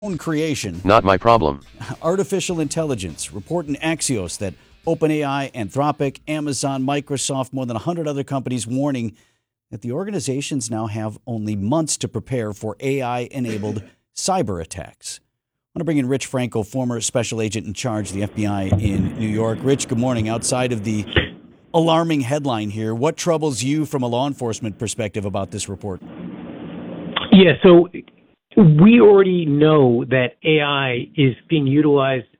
Own creation. Not my problem. Artificial intelligence. Report in Axios that OpenAI, Anthropic, Amazon, Microsoft, more than 100 other companies warning that the organizations now have only months to prepare for AI-enabled cyber attacks. I want to bring in Rich Franco, former special agent in charge of the FBI in New York. Rich, good morning. Outside of the alarming headline here, what troubles you from a law enforcement perspective about this report? Yeah, so we already know that AI is being utilized